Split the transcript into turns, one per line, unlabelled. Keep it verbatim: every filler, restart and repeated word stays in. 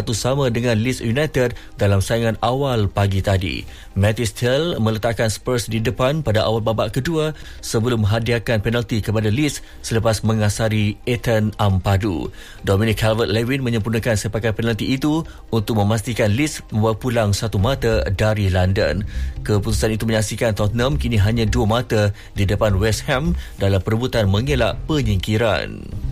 satu sama dengan Leeds United dalam saingan awal pagi tadi. Mathis Tel meletakkan Spurs di depan pada awal babak kedua sebelum menghadiahkan penalti kepada Leeds selepas mengasari Ethan Ampadu. Dominic Calvert-Lewin menyempurnakan sepakan penalti itu untuk memastikan Leeds membawa pulang satu mata dari London. Keputusan itu menyaksikan Tottenham kini hanya dua mata di depan West Ham dalam perebutan mengelak penyingkiran.